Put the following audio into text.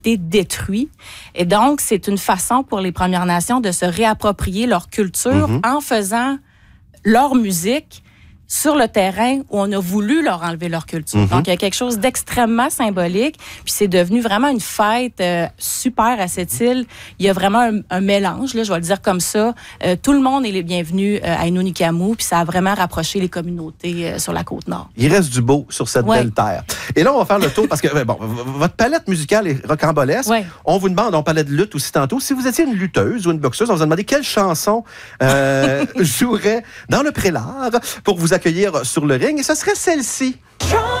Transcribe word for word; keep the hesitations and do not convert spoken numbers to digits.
été détruits. Et donc, c'est une façon pour les Premières Nations de se réapproprier leur culture mm-hmm. en faisant leur musique sur le terrain où on a voulu leur enlever leur culture. Mm-hmm. Donc, il y a quelque chose d'extrêmement symbolique, puis c'est devenu vraiment une fête euh, super à cette île. Il y a vraiment un, un mélange, là, je vais le dire comme ça. Euh, tout le monde est les bienvenus euh, à Inunikamu, puis ça a vraiment rapproché les communautés euh, sur la Côte-Nord. Il reste du beau sur cette ouais. belle terre. Et là, on va faire le tour, parce que, bon, votre palette musicale est rocambolesque. Ouais. On vous demande, on parlait de lutte aussi tantôt, si vous étiez une lutteuse ou une boxeuse, on vous a demandé quelle chanson euh, jouerait dans le prélat pour vous accueillir sur le ring, et ce serait celle-ci.